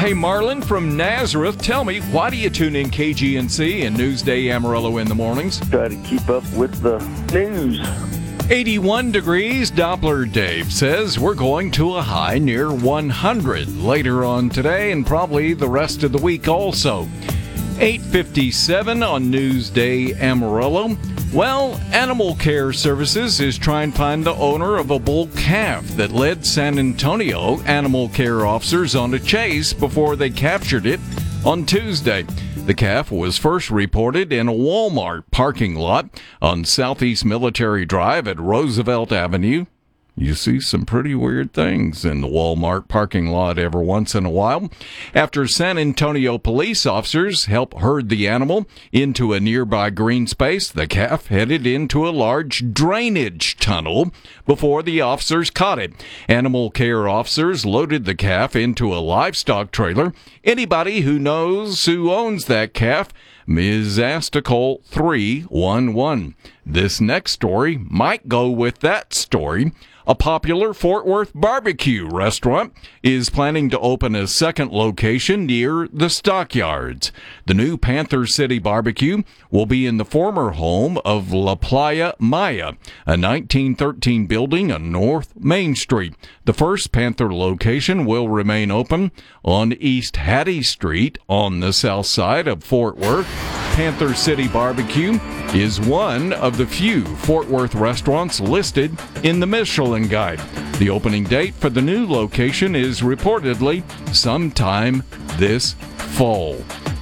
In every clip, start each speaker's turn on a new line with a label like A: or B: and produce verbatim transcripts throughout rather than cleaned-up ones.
A: Hey, Marlon from Nazareth, tell me, why do you tune in K G N C and Newsday Amarillo in the mornings?
B: Try to keep up with the news.
A: eighty-one degrees, Doppler Dave says we're going to a high near one hundred later on today and probably the rest of the week also. eight fifty-seven on Newsday Amarillo. Well, Animal Care Services is trying to find the owner of a bull calf that led San Antonio animal care officers on a chase before they captured it on Tuesday. The calf was first reported in a Walmart parking lot on Southeast Military Drive at Roosevelt Avenue. You see some pretty weird things in the Walmart parking lot every once in a while. After San Antonio police officers helped herd the animal into a nearby green space, the calf headed into a large drainage tunnel before the officers caught it. Animal care officers loaded the calf into a livestock trailer. Anybody who knows who owns that calf is asked to call three one one. This next story might go with that story. A popular Fort Worth barbecue restaurant is planning to open a second location near the Stockyards. The new Panther City Barbecue will be in the former home of La Playa Maya, a nineteen thirteen building on North Main Street. The first Panther location will remain open on East Hattie Street on the south side of Fort Worth. Panther City Barbecue is one of the few Fort Worth restaurants listed in the Michelin Guide. The opening date for the new location is reportedly sometime this fall.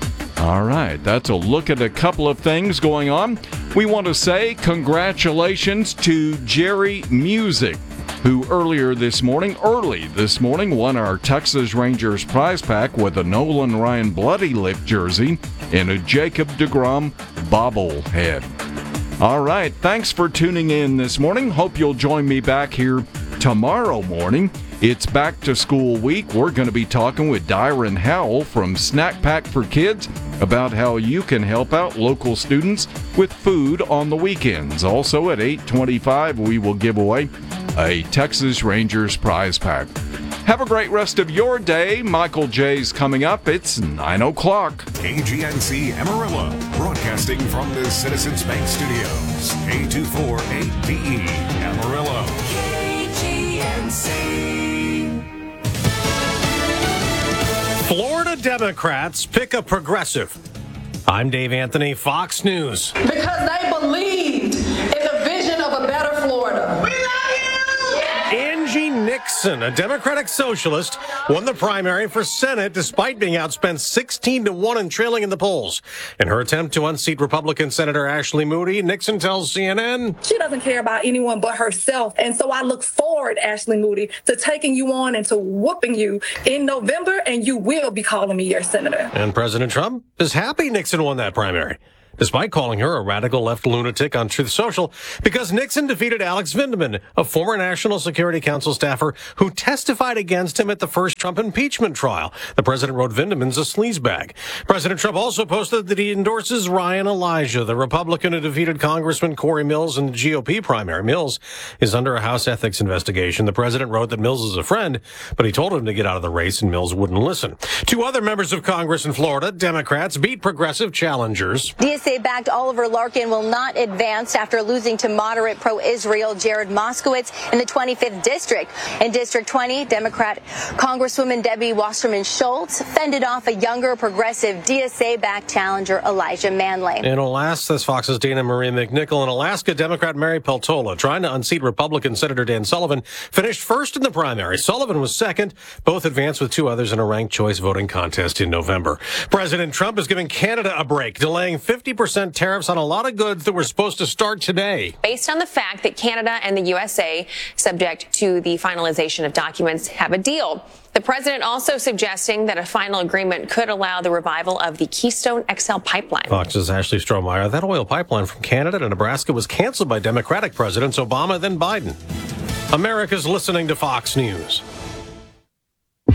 A: All right, that's a look at a couple of things going on. We want to say congratulations to Jerry Music, who earlier this morning, early this morning, won our Texas Rangers prize pack with a Nolan Ryan Bloody Lip jersey and a Jacob deGrom bobblehead. All right, thanks for tuning in this morning. Hope you'll join me back here tomorrow morning. It's back to school week. We're going to be talking with Dyron Howell from Snack Pack for Kids about how you can help out local students with food on the weekends. Also at eight twenty-five, we will give away a Texas Rangers prize pack. Have a great rest of your day. Michael J's coming up. It's nine o'clock.
C: K G N C Amarillo, broadcasting from the Citizens Bank Studios. K two four eight D E Amarillo. K G N C.
D: Florida Democrats pick a progressive. I'm Dave Anthony, Fox News.
E: Because they believed in the vision of a better Florida. We love you!
D: Angie Nixon, a Democratic socialist, won the primary for Senate despite being outspent sixteen to one and trailing in the polls. In her attempt to unseat Republican Senator Ashley Moody, Nixon tells C N N,
E: She doesn't care about anyone but herself. And so I look forward, Ashley Moody, to taking you on and to whooping you in November, and you will be calling me your senator.
D: And President Trump is happy Nixon won that primary, despite calling her a radical left lunatic on Truth Social, because Nixon defeated Alex Vindman, a former National Security Council staffer who testified against him at the first Trump impeachment trial. The president wrote Vindman's a sleazebag. President Trump also posted that he endorses Ryan Elijah, the Republican who defeated Congressman Corey Mills in the G O P primary. Mills is under a House ethics investigation. The president wrote that Mills is a friend, but he told him to get out of the race, and Mills wouldn't listen. Two other members of Congress in Florida, Democrats, beat progressive challengers.
F: D S A-backed Oliver Larkin will not advance after losing to moderate pro-Israel Jared Moskowitz in the twenty-fifth district. In District twenty, Democrat Congresswoman Debbie Wasserman Schultz fended off a younger progressive D S A-backed challenger Elijah Manley.
D: In Alaska, this Fox's Dana Marie McNichol. In Alaska, Democrat Mary Peltola, trying to unseat Republican Senator Dan Sullivan, finished first in the primary. Sullivan was second. Both advanced with two others in a ranked choice voting contest in November. President Trump is giving Canada a break, delaying fifty percent tariffs on a lot of goods that were supposed to start today.
G: Based on the fact that Canada and the U S A, subject to the finalization of documents, have a deal. The president also suggesting that a final agreement could allow the revival of the Keystone X L pipeline.
D: Fox's Ashley Strohmeyer. That oil pipeline from Canada to Nebraska was canceled by Democratic presidents Obama, then Biden. America's listening to Fox News.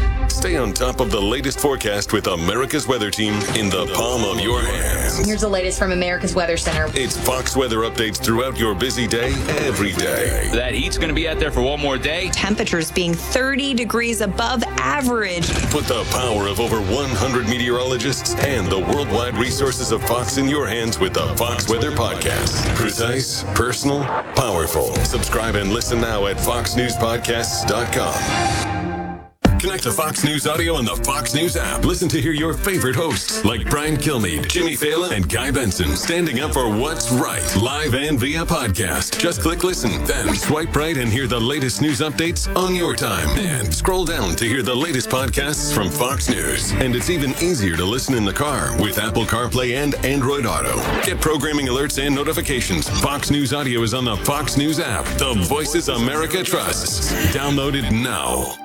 H: Stay on top of the latest forecast with America's Weather Team in the palm of your hands.
I: Here's the latest from America's Weather Center.
H: It's Fox weather updates throughout your busy day, every day.
J: That heat's going to be out there for one more day.
K: Temperatures being thirty degrees above average.
H: Put the power of over one hundred meteorologists and the worldwide resources of Fox in your hands with the Fox Weather Podcast. Precise, personal, powerful. Subscribe and listen now at fox news podcasts dot com. Connect to Fox News Audio on the Fox News app. Listen to hear your favorite hosts like Brian Kilmeade, Jimmy Fallon, and Guy Benson standing up for what's right, live and via podcast. Just click listen, then swipe right and hear the latest news updates on your time. And scroll down to hear the latest podcasts from Fox News. And it's even easier to listen in the car with Apple CarPlay and Android Auto. Get programming alerts and notifications. Fox News Audio is on the Fox News app. The voices America trusts. Download it now.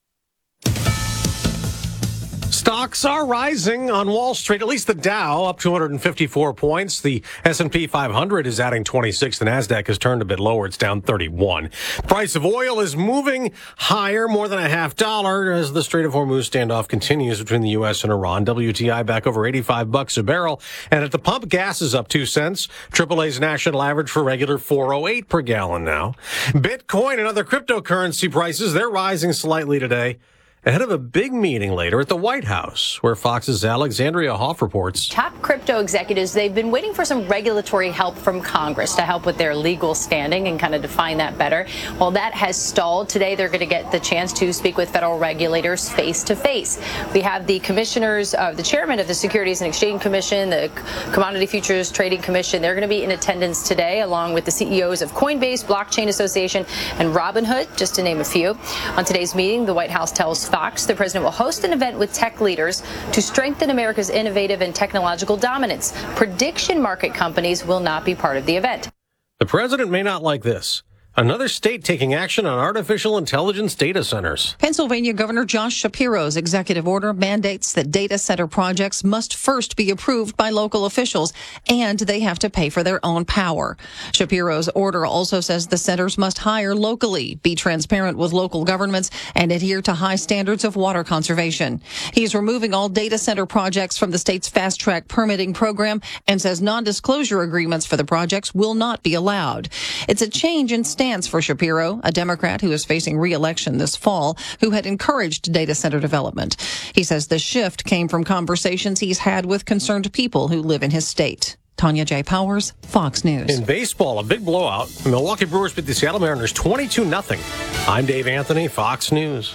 D: Stocks are rising on Wall Street, at least the Dow up two hundred fifty-four points. The S and P five hundred is adding twenty-six. The NASDAQ has turned a bit lower. It's down thirty-one. The price of oil is moving higher, more than a half dollar, as the Strait of Hormuz standoff continues between the U S and Iran. W T I back over eighty-five bucks a barrel. And at the pump, gas is up two cents. triple A's national average for regular four oh eight per gallon now. Bitcoin and other cryptocurrency prices, they're rising slightly today, ahead of a big meeting later at the White House, where Fox's Alexandria Hoff reports.
L: Top crypto executives, they've been waiting for some regulatory help from Congress to help with their legal standing and kind of define that better. Well, that has stalled. Today, they're going to get the chance to speak with federal regulators face to face. We have the commissioners, uh, the chairman of the Securities and Exchange Commission, the Commodity Futures Trading Commission. They're going to be in attendance today, along with the C E Os of Coinbase, Blockchain Association, and Robinhood, just to name a few. On today's meeting, the White House tells Fox the president will host an event with tech leaders to strengthen America's innovative and technological dominance. Prediction market companies will not be part of the event.
D: The president may not like this. Another state taking action on artificial intelligence data centers.
M: Pennsylvania Governor Josh Shapiro's executive order mandates that data center projects must first be approved by local officials, and they have to pay for their own power. Shapiro's order also says the centers must hire locally, be transparent with local governments, and adhere to high standards of water conservation. He's removing all data center projects from the state's fast-track permitting program and says non-disclosure agreements for the projects will not be allowed. It's a change in standards for Shapiro, a Democrat who is facing re-election this fall, who had encouraged data center development. He says the shift came from conversations he's had with concerned people who live in his state. Tanya J. Powers, Fox News.
D: In baseball, a big blowout. The Milwaukee Brewers beat the Seattle Mariners twenty-two nothing. I'm Dave Anthony, Fox News.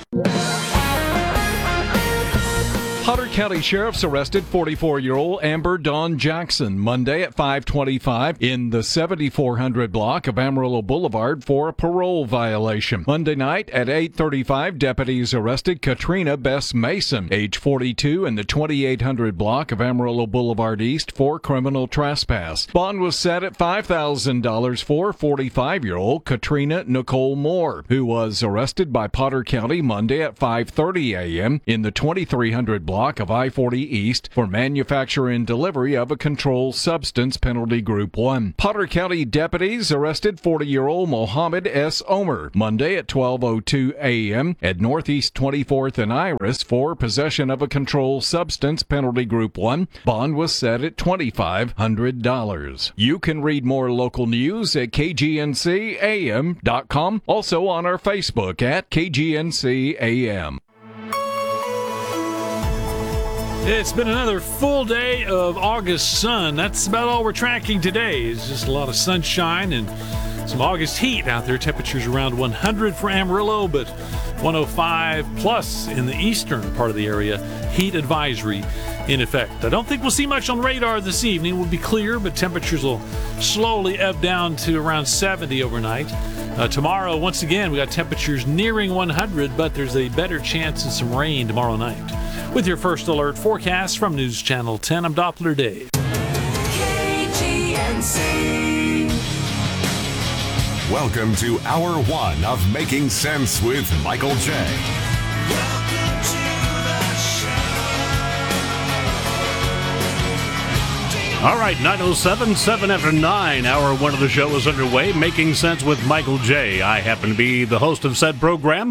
A: Potter County Sheriff's arrested forty-four-year-old Amber Dawn Jackson Monday at five twenty-five in the seventy-four hundred block of Amarillo Boulevard for a parole violation. Monday night at eight thirty-five, deputies arrested Katrina Bess Mason, age forty-two, in the twenty-eight hundred block of Amarillo Boulevard East for criminal trespass. Bond was set at five thousand dollars for forty-five-year-old Katrina Nicole Moore, who was arrested by Potter County Monday at five thirty a.m. in the twenty-three hundred block of I forty East for manufacture and delivery of a controlled substance, penalty group one. Potter County deputies arrested forty-year-old Mohammed S. Omer Monday at twelve oh two a.m. at Northeast twenty-fourth and Iris for possession of a controlled substance, penalty group one. Bond was set at twenty-five hundred dollars. You can read more local news at K G N C A M dot com, also on our Facebook at K G N C A M.
N: It's been another full day of August sun. That's about all we're tracking today. It's just a lot of sunshine and some August heat out there. Temperatures around one hundred for Amarillo, but one oh five plus in the eastern part of the area. Heat advisory in effect. I don't think we'll see much on radar this evening. We'll be clear, but temperatures will slowly ebb down to around seventy overnight. Uh, tomorrow, once again, we got temperatures nearing one hundred, but there's a better chance of some rain tomorrow night. With your first alert forecast from News Channel ten, I'm Doppler Dave.
C: K G N C. Welcome to Hour One of Making Sense with Michael J. Welcome to the show.
O: All right, nine oh seven, seven after nine. Hour one of the show is underway. Making Sense with Michael J. I happen to be the host of said program.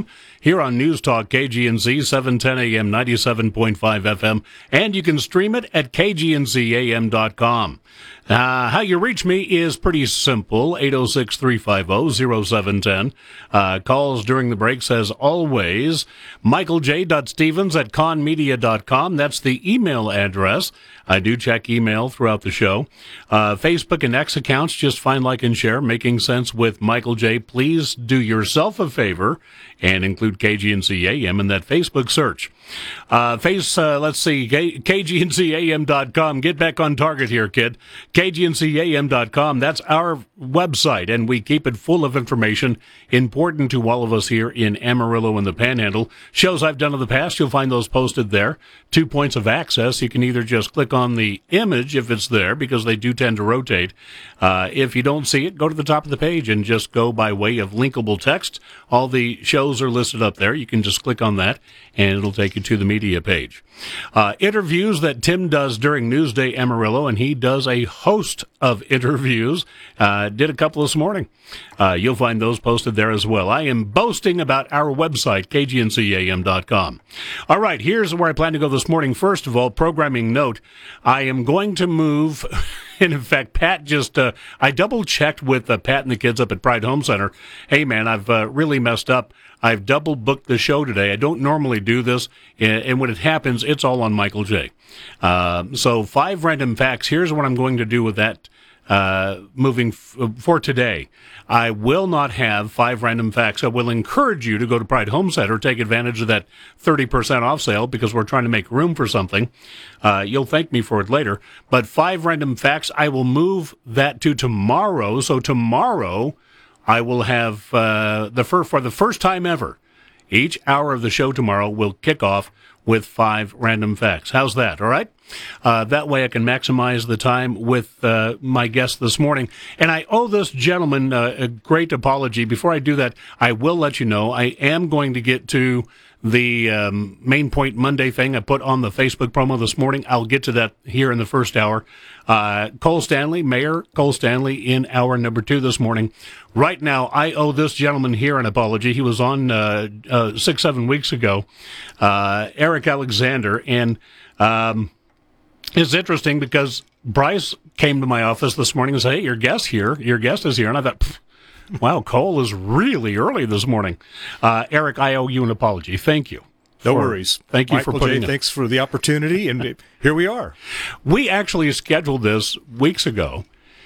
O: here on News Talk K G N Z, seven ten A M, ninety-seven point five F M, and you can stream it at K G N Z A M dot com. Uh, how you reach me is pretty simple, eight oh six, three five oh, oh seven one oh. Uh, calls during the breaks, as always, michael j dot stevens at con media dot com. That's the email address. I do check email throughout the show. Uh, Facebook and X accounts, just find, like, and share. Making Sense with Michael J. Please do yourself a favor and include K G N Z A M in that Facebook search. Uh, face, uh, let's see, K G N Z A M dot com. Get back on target here, kid. K G N Z A M dot com. That's our website, and we keep it full of information important to all of us here in Amarillo and the Panhandle. Shows I've done in the past, you'll find those posted there. Two points of access. You can either just click on the image if it's there, because they do tend to rotate. Uh, if you don't see it, go to the top of the page and just go by way of linkable text. All the shows are listed up there. You can just click on that, and it'll take you to the media page. Uh, interviews that Tim does during Newsday Amarillo, and he does a host of interviews. Uh, did a couple this morning. Uh, you'll find those posted there as well. I am boasting about our website, K G N Z A M dot com. All right, here's where I plan to go this morning. First of all, programming note, I am going to move... And in fact, Pat just, uh, I double checked with uh, Pat and the kids up at Pride Home Center. Hey, man, I've uh, really messed up. I've double booked the show today. I don't normally do this. And, and when it happens, it's all on Michael J. Uh, so five random facts. Here's what I'm going to do with that uh, moving f- for today. I will not have five random facts. I will encourage you to go to Pride Home Center, take advantage of that thirty percent off sale, because we're trying to make room for something. Uh, you'll thank me for it later. But five random facts, I will move that to tomorrow. So tomorrow, I will have, uh, the fir- for the first time ever, each hour of the show tomorrow will kick off with five random facts. How's that? All right? Uh, that way I can maximize the time with uh, my guest this morning. And I owe this gentleman uh, a great apology. Before I do that, I will let you know I am going to get to the um, Main Point Monday thing I put on the Facebook promo this morning. I'll get to that here in the first hour. Uh, Cole Stanley, Mayor Cole Stanley, in hour number two this morning. Right now, I owe this gentleman here an apology. He was on uh, uh, six, seven weeks ago, uh, Eric Alexander, and um, it's interesting because Bryce came to my office this morning and said, hey, your guest here, your guest is here, and I thought, pfft, wow, Cole is really early this morning. Uh, Eric, I owe you an apology. Thank you.
P: No
O: for,
P: worries.
O: Thank you
P: Michael
O: for putting
P: J,
O: it.
P: Thanks for the opportunity, and here we are.
O: We actually scheduled this weeks ago,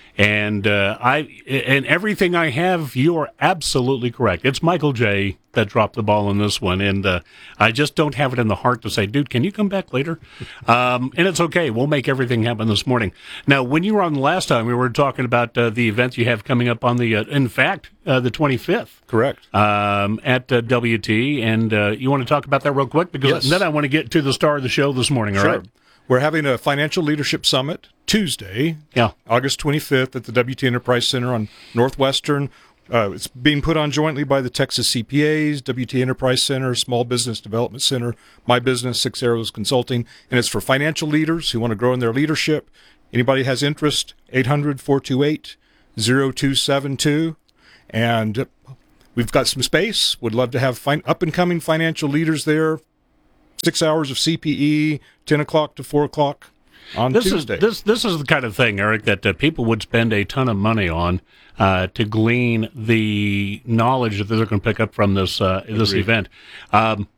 O: and uh, I and everything I have, you are absolutely correct. It's Michael J. that dropped the ball on this one, and uh, I just don't have it in the heart to say, dude, can you come back later? Um, and it's okay. We'll make everything happen this morning. Now, when you were on the last time, we were talking about uh, the event you have coming up on the, uh, in fact, uh, the twenty-fifth.
P: Correct.
O: Um, at uh, W T, and uh, you want to talk about that real quick? Because
P: yes.
O: Then I want to get to the star of the show this morning, all
P: sure.
O: right?
P: We're having a Financial Leadership Summit Tuesday,
O: yeah.
P: August twenty-fifth, at the W T Enterprise Center on Northwestern. Uh, it's being put on jointly by the Texas C P As, W T Enterprise Center, Small Business Development Center, My Business, Six Arrows Consulting, and it's for financial leaders who want to grow in their leadership. Anybody has interest, eight hundred, four two eight, zero two seven two, and we've got some space. Would love to have fin- up-and-coming financial leaders there. Six hours of C P E, ten o'clock to four o'clock on
O: this
P: Tuesday.
O: Is, this this is the kind of thing, Eric, that uh, people would spend a ton of money on uh, to glean the knowledge that they're going to pick up from this uh, this
P: Agreed.
O: event. Um,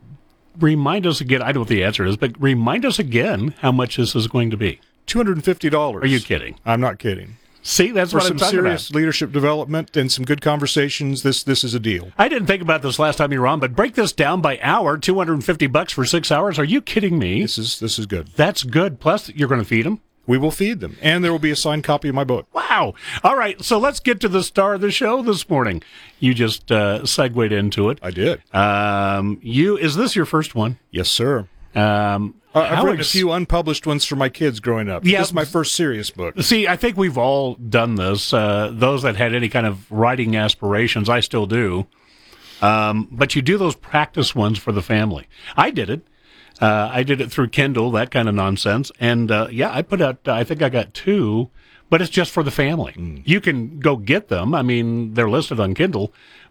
O: remind us again. I don't know what the answer is, but remind us again how much this is going to be.
P: two hundred fifty dollars.
O: Are you kidding?
P: I'm not kidding.
O: See, that's
P: For
O: what
P: some
O: I'm talking
P: serious
O: about.
P: leadership development and some good conversations, this this is a deal.
O: I didn't think about this last time you were on, but break this down by hour, two hundred fifty bucks for six hours. Are you kidding me?
P: This is this is good.
O: That's good. Plus, you're going to feed them?
P: We will feed them, and there will be a signed copy of my book.
O: Wow. All right, so let's get to the star of the show this morning. You just uh, segued into it.
P: I did.
O: Um, you is this your first one?
P: Yes, sir.
O: Um,
P: Uh, I've
O: how
P: written
O: ex-
P: a few unpublished ones for my kids growing up.
O: Yeah.
P: This is my first serious book.
O: See, I think we've all done this. Uh, those that had any kind of writing aspirations, I still do. Um, but you do those practice ones for the family. I did it. Uh, I did it through Kindle, that kind of nonsense. And, uh, yeah, I put out, I think I got two, but it's just for the family. Mm. You can go get them. I mean, they're listed on Kindle,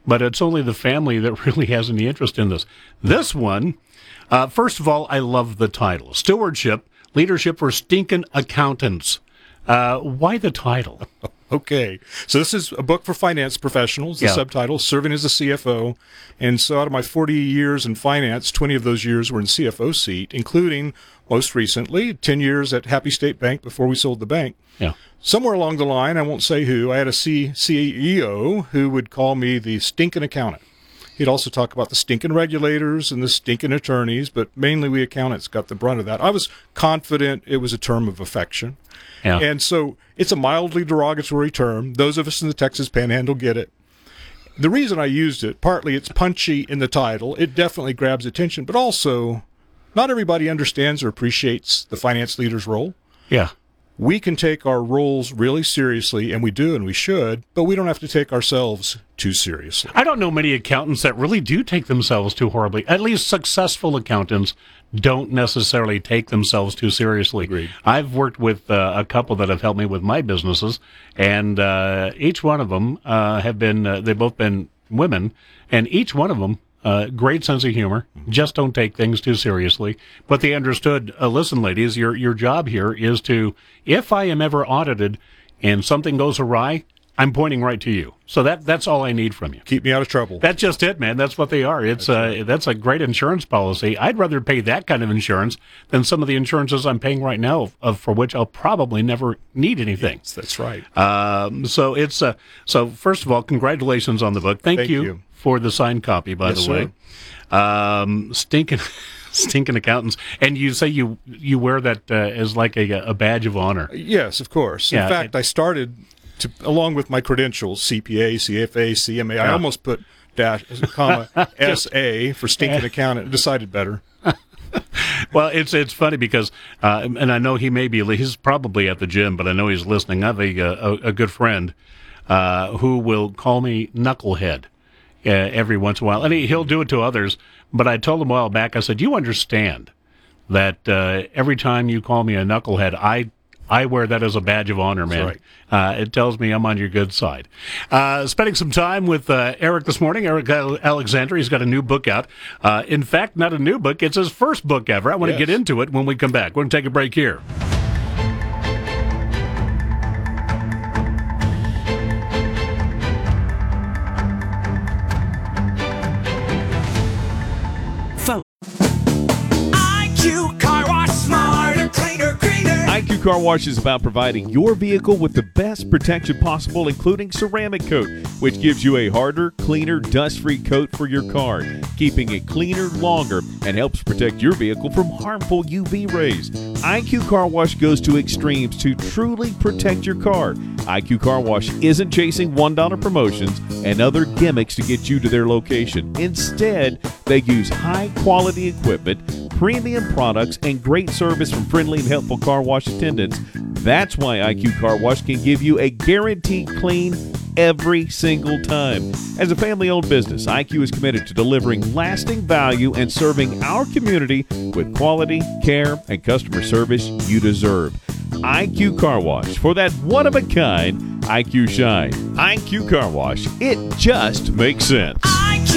O: but it's only the family that really has any interest in this. This one, uh, first of all, I love the title. Stewardship, Leadership for Stinkin' Accountants. Uh, why the title?
P: Okay. So this is a book for finance professionals, the
O: Yeah.
P: subtitle, Serving as a C F O. And so out of my forty years in finance, twenty of those years were in C F O seat, including, most recently, ten years at Happy State Bank before we sold the bank.
O: Yeah.
P: Somewhere along the line, I won't say who, I had a C- CEO who would call me the stinking accountant. He'd also talk about the stinking regulators and the stinking attorneys, but mainly we accountants got the brunt of that. I was confident it was a term of affection.
O: Yeah.
P: And so it's a mildly derogatory term. Those of us in the Texas Panhandle get it. The reason I used it, partly it's punchy in the title. It definitely grabs attention, but also not everybody understands or appreciates the finance leader's role.
O: Yeah.
P: We can take our roles really seriously, and we do, and we should, but we don't have to take ourselves too seriously.
O: I don't know many accountants that really do take themselves too horribly. At least successful accountants don't necessarily take themselves too seriously.
P: Agreed.
O: I've worked with uh, a couple that have helped me with my businesses, and uh, each one of them uh, have been, uh, they've both been women, and each one of them Uh, great sense of humor. Just don't take things too seriously. But they understood, uh, listen, ladies, your your job here is to, if I am ever audited and something goes awry, I'm pointing right to you. So that that's all I need from you.
P: Keep me out of trouble.
O: That's just it, man. That's what they are. It's that's, uh, right. that's a great insurance policy. I'd rather pay that kind of insurance than some of the insurances I'm paying right now, of, of for which I'll probably never need anything.
P: Yes, that's right.
O: Um, so it's uh, so first of all, congratulations on the book. Thank,
P: Thank
O: you.
P: you.
O: For the signed copy, by
P: Yes,
O: the way. Um, stinking, stinking accountants. And you say you you wear that uh, as like a, a badge of honor.
P: Yes, of course. In
O: Yeah,
P: fact,
O: it,
P: I started, to, along with my credentials, C P A, C F A, C M A, yeah. I almost put dash, comma, S A for stinking accountant. Decided better.
O: Well, it's it's funny because, uh, and I know he may be, he's probably at the gym, but I know he's listening. I have a, a, a good friend uh, who will call me knucklehead. Uh, every once in a while, and he, he'll do it to others. But I told him a while back, I said, you understand that uh, every time you call me a knucklehead, I I wear that as a badge of honor, man.
P: Right.
O: Uh, it tells me I'm on your good side. Uh, spending some time with uh, Eric this morning, Eric Alexander. He's got a new book out. Uh, in fact, not a new book. It's his first book ever. I want to
P: yes.
O: get into it when we come back. We're going to take a break here.
Q: I Q Car Wash is about providing your vehicle with the best protection possible, including ceramic coat, which gives you a harder, cleaner, dust-free coat for your car, keeping it cleaner longer and helps protect your vehicle from harmful U V rays. I Q Car Wash goes to extremes to truly protect your car. I Q Car Wash isn't chasing one dollar promotions and other gimmicks to get you to their location. Instead, they use high-quality equipment, premium products, and great service from friendly and helpful car wash attendants. That's why I Q Car Wash can give you a guaranteed clean every single time. As a family-owned business, I Q is committed to delivering lasting value and serving our community with quality, care, and customer service you deserve. I Q Car Wash, for that one-of-a-kind I Q shine. I Q Car Wash, it just makes sense.